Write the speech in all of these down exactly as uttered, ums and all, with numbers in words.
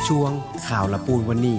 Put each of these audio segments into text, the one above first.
ช่วงข่าวละปูนวันนี้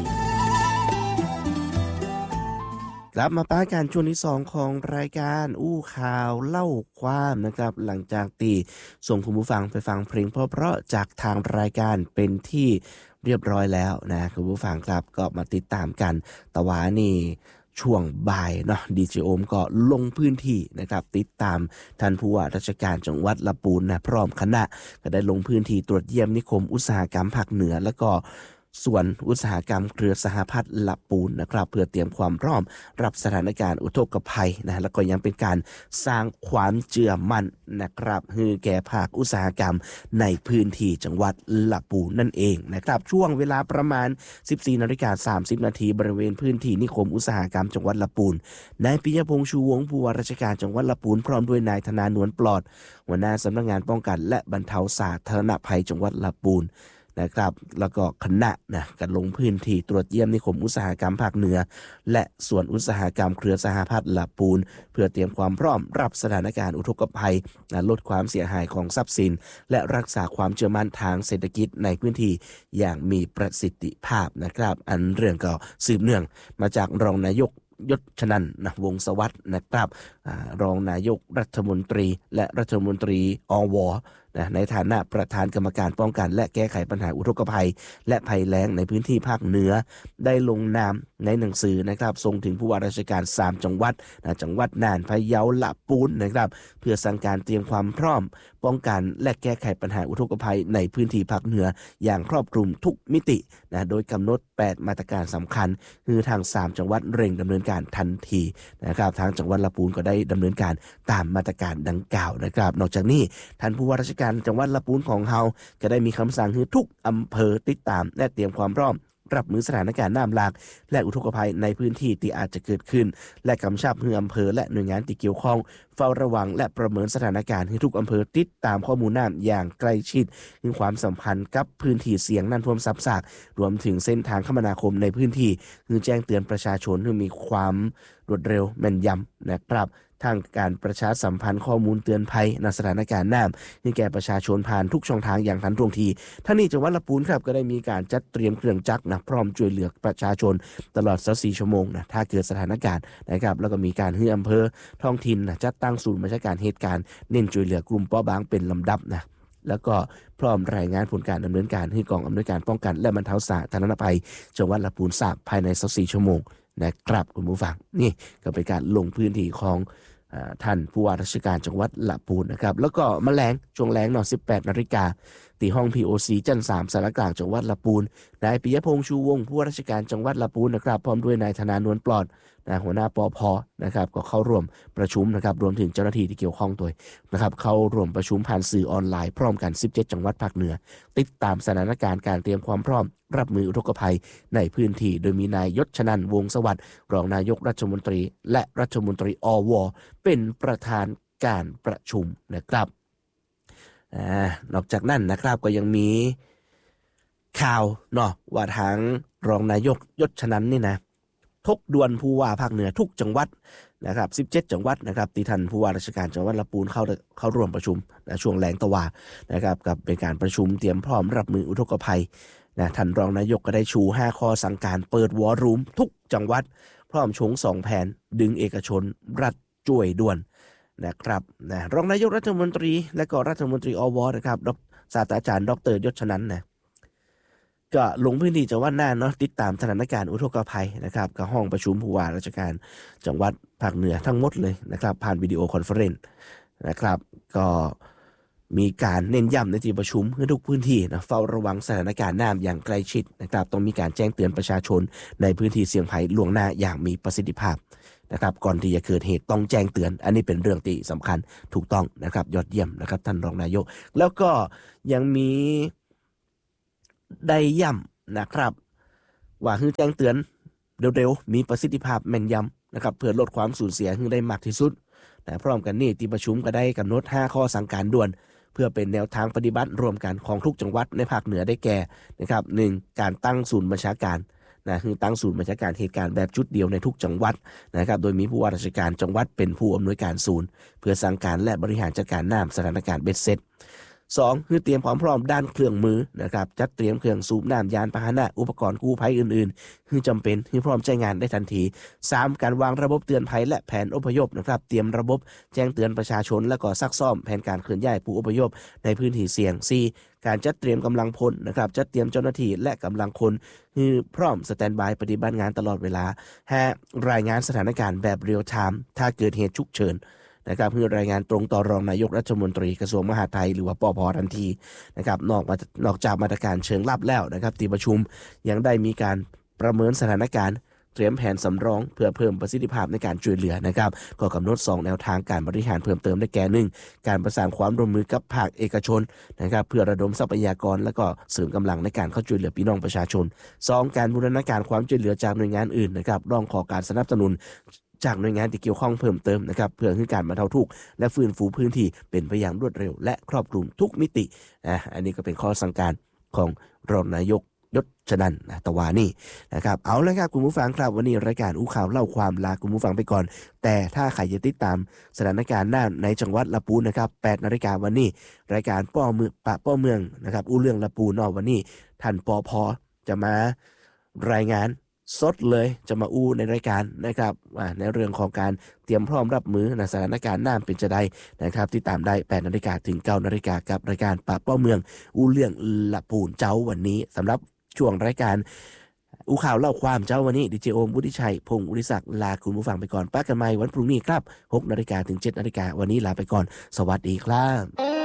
กลับมาป้าการช่วงที่สองของรายการอู้ข่าวเล่าความนะครับหลังจากตีส่งคุณผู้ฟังไปฟังเพลงเพราะๆจากทางรายการเป็นที่เรียบร้อยแล้วนะคุณผู้ฟังครับก็มาติดตามกันตะวานี่ช่วงบ่ายเนาะดีเจโอมก็ลงพื้นที่นะครับติดตามท่านผู้ว่าราชการจังหวัดลำพูนนะพร้อมคณะก็ได้ลงพื้นที่ตรวจเยี่ยมนิคมอุตสาหกรรมภาคเหนือแล้วก็ส่วนอุตสาหกรรมเครือสหพัฒน์ลำพูนนะครับเพื่อเตรียมความพร้อมรับสถานการณ์อุทกภัยนะแล้วก็ยังเป็นการสร้างความเชื่อมั่นนะครับให้แก่ภาคอุตสาหกรรมในพื้นที่จังหวัดลำพูนนั่นเองนะครับช่วงเวลาประมาณ สิบสี่นาฬิกาสามสิบนาทีบริเวณพื้นที่นิคมอุตสาหกรรมจังหวัดลำพูนนายปิยพงษ์ชูวงศ์ผู้ว่าราชการจังหวัดลำพูนพร้อมด้วยนายธนานวลปลอดหัวหน้าสำนักงานป้องกันและบรรเทาสาธารณภัยจังหวัดลำพูนนะครับแล้วก็คณะนะกันลงพื้นที่ตรวจเยี่ยมนิคมอุตสาหกรรมภาคเหนือและส่วนอุตสาหกรรมเครือสหพัฒน์ลำพูนเพื่อเตรียมความพร้อมรับสถานการณ์อุทกภัยและลดความเสียหายของทรัพย์สินและรักษาความเชื่อมั่นทางเศรษฐกิจในพื้นที่อย่างมีประสิทธิภาพนะครับอันเรื่องก็สืบเนื่องมาจากรองนายกยศชนันท์นะวงศ์สวัสดิ์นะครับรองนายกรัฐมนตรีและรัฐมนตรีอวนะในฐานะประธานกรรมการป้องกันและแก้ไขปัญหาอุทกภัยและภัยแล้งในพื้นที่ภาคเหนือได้ลงนามในหนังสือนะครับส่งถึงผู้ว่าราชการสามจังหวัดนะจังหวัดน่านพะเยาลำพูนนะครับเพื่อสั่งการเตรียมความพร้อมป้องกันและแก้ไขปัญหาอุทกภัยในพื้นที่ภาคเหนืออย่างครอบคลุมทุกมิตินะโดยกำหนดแปดมาตรการสำคัญคือทางสามจังหวัดเร่งดำเนินการทันทีนะครับทางจังหวัดลำพูนก็ได้ดำเนินการตามมาตรการดังกล่าวนะครับนอกจากนี้ท่านผู้ว่าราชการจังหวัดลำพูนของเฮาก็ได้มีคำสั่งให้ทุกอำเภอติดตามและเตรียมความพร้อมรับมือสถานการณ์น้ำหลากและอุทกภัยในพื้นที่ที่อาจจะเกิดขึ้นและกำชับให้อำเภอและหน่วยงานที่เกี่ยวข้องเฝ้าระวังและประเมินสถานการณ์ให้ทุกอำเภอติดตามข้อมูลน้ำอย่างใกล้ชิดถึงความสัมพันธ์กับพื้นที่เสี่ยงน้ำท่วมซับซ้อนรวมถึงเส้นทางคมนาคมในพื้นที่คือแจ้งเตือนประชาชนให้มีความรวดเร็วแม่นยำนะครับทางการประชาสัมพันธ์ข้อมูลเตือนภัยในสถานการณ์น้ำให้แก่ประชาชนผ่านทุกช่องทางอย่างทันท่วงทีท่านี้จังหวัดลำพูนครับก็ได้มีการจัดเตรียมเครื่องจักรนะพร้อมช่วยเหลือประชาชนตลอดยี่สิบสี่ชั่วโมงนะถ้าเกิดสถานการณ์นะครับแล้วก็มีการให้อำเภอท้องถิ่นนะจัดตั้งศูนย์บัญชาการเหตุการณ์เน้นช่วยเหลือกลุ่มเปราะบางเป็นลำดับนะแล้วก็พร้อมรายงานผลการดำเนินการให้กองอำนวยการป้องกันและบรรเทาสาธารณภัยจังหวัดลำพูนทราบภายในยี่สิบสี่ชั่วโมงนะครับคุณผู้ฟังนี่ก็เป็นการลงพื้นที่ของท่านผู้ว่าราชการจังหวัดลำพูนนะครับแล้วก็แมลงช่วงแรงหน่อย สิบแปดนาฬิกาที่ห้อง พี โอ ซี จันทร์สามสารกลางจังหวัดลำพูนนายปิยพงษ์ชูวงศ์ผู้ว่าราชการจังหวัดลำพูนนะครับพร้อมด้วยนายธนานวลปลอดนะหัวหน้าปภนะครับก็เข้าร่วมประชุมนะครับรวมถึงเจ้าหน้าที่ที่เกี่ยวข้องด้วยนะครับเข้าร่วมประชุมผ่านสื่อออนไลน์พร้อมกันสิบเจ็ดจังหวัดภาคเหนือติดตามสถานการณ์การเตรียมความพร้อมรับมืออุทกภัยในพื้นที่โดยมีนายยศชนันท์วงศ์สวัสดิ์รองนายกรัฐมนตรีและรัฐมนตรีอวเป็นประธานการประชุมนะครับอ่านอกจากนั้นนะครับก็ยังมีข่าวเนาะว่าทางรองนายกยศชนันท์นี่นะทบด่วนผู้ว่าภาคเหนือทุกจังหวัดนะครับสิบเจ็ดจังหวัดนะครับที่ท่านผู้ว่าราชการจังหวัดลำพูนเข้าเข้าร่วมประชุมนะช่วงแรงตะวานะครับกับเป็นการประชุมเตรียมพร้อมรับมืออุทกภัยนะท่านรองนายกก็ได้ชูห้าข้อสั่งการเปิดวอรูมทุกจังหวัดพร้อมชงสองแผนดึงเอกชนรัฐช่วยด่วนนะครับนะรองนายกรัฐมนตรีและก็รัฐมนตรีอวนะครับดรศาสตราจารย์ดรยศชนันท์นะก็ลงพื้นที่จังหวัดน่านเนาะติดตามสถานการณ์อุทกภัยนะครับกับห้องประชุมผู้ว่าราชการจังหวัดภาคเหนือทั้งหมดเลยนะครับผ่านวิดีโอคอนเฟอเรนซ์นะครับก็มีการเน้นย้ำในที่ประชุมให้ทุกพื้นที่นะเฝ้าระวังสถานการณ์น้ำอย่างใกล้ชิดนะครับต้องมีการแจ้งเตือนประชาชนในพื้นที่เสี่ยงภัยล่วงหน้าอย่างมีประสิทธิภาพนะครับก่อนที่จะเกิดเหตุต้องแจ้งเตือนอันนี้เป็นเรื่องที่สำคัญถูกต้องนะครับยอดเยี่ยมนะครับท่านรองนายกแล้วก็ยังมีได้ย้ำนะครับว่าให้แจ้งเตือนเร็วๆมีประสิทธิภาพแม่นยำนะครับเพื่อลดความสูญเสียให้ได้มากที่สุดแต่พร้อมกันนี้ที่ประชุมก็ได้กำหนดห้าข้อสั่งการด่วนเพื่อเป็นแนวทางปฏิบัติร่วมกันของทุกจังหวัดในภาคเหนือได้แก่นะครับหนึ่งการตั้งศูนย์บัญชาการนะคือตั้งศูนย์บัญชาการเหตุการณ์แบบชุดเดียวในทุกจังหวัดนะครับโดยมีผู้ว่าราชการจังหวัดเป็นผู้อำนวยการศูนย์เพื่อสั่งการและบริหารจัดการน้ำสถานการณ์เบ็ดเสร็จสองคือเตรียมความพร้อมด้านเครื่องมือนะครับจัดเตรียมเครื่องสูบน้ำยานพาหนะอุปกรณ์กู้ภัยอื่นๆคือจำเป็นคือพร้อมใช้งานได้ทันทีสามการวางระบบเตือนภัยและแผนอพยพนะครับเตรียมระบบแจ้งเตือนประชาชนและก็ซักซ้อมแผนการเคลื่อนย้ายผู้อพยพในพื้นที่เสี่ยง สี่การจัดเตรียมกำลังพลนะครับจัดเตรียมเจ้าหน้าที่และกำลังคนคือพร้อมสแตนด์บายปฏิบัติงานตลอดเวลาห้ารายงานสถานการณ์แบบเรียลไทม์ถ้าเกิดเหตุฉุกเฉินนะครับเพื่อรายงานตรงต่อรองนายกรัฐมนตรีกระทรวงมหาดไทยหรือว่าปภทันทีนะครับนอกมานอกจากมาตรการเชิงลับแล้วนะครับที่ประชุมยังได้มีการประเมินสถานการณ์เตรียมแผนสำรองเพื่อเพิ่มประสิทธิภาพในการช่วยเหลือนะครับก็กำหนดสองแนวทางการบริหารเพิ่มเติมได้แก่หนึ่งการประสานความร่วมมือกับภาคเอกชนนะครับเพื่อระดมทรัพยากรและก็เสริมกำลังในการเข้าช่วยเหลือพี่น้องประชาชนสองการบูรณาการความช่วยเหลือจากหน่วยงานอื่นนะครับร้องขอการสนับสนุนจากหน่วยงานที่เกี่ยวข้องเพิ่มเติมนะครับเพื่อให้การบรรเทาทุกข์และฟื้นฟูพื้นที่เป็นไปอย่างรวดเร็วและครอบคลุมทุกมิติอ่ะอันนี้ก็เป็นข้อสั่งการของรองนายกยศชนันท์ตวานี่นะครับเอาละครับคุณผู้ฟังครับวันนี้รายการอู้ข่าวเล่าความลาคุณผู้ฟังไปก่อนแต่ถ้าใครจะติดตามสถานการณ์หน้าในจังหวัดละปูนนะครับแปดนาฬิกาวันนี้รายการป้อเมืองปะป้อเมืองนะครับอู้เรื่องละปูนอกวันนี้ท่านปอพอจะมารายงานสดเลยจะมาอู้ในรายการนะครับในเรื่องของการเตรียมพร้อมรับมือในสถานการณ์น้ำเป็นจะได้นะครับติดตามได้แปดนาฬิกาถึงเก้านาฬิกากับรายการปะป้อเมืองอู้เรื่องละปูนเจ้าวันนี้สำหรับช่วงรายการอู้ข่าวเล่าความเจ้าวันนี้ดีเจโอมวุฒิชัยพงศ์อุริศักดิ์ลาคุณผู้ฟังไปก่อนป้ากันใหม่วันพรุ่งนี้ครับหกนาฬิกาถึงเจ็ดนาฬิกาวันนี้ลาไปก่อนสวัสดีครับ